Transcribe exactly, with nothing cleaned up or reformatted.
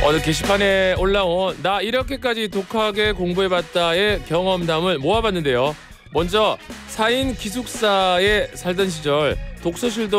어느 게시판에 올라온 나 이렇게까지 독하게 공부해봤다의 경험담을 모아봤는데요. 먼저 사 인 기숙사에 살던 시절 독서실도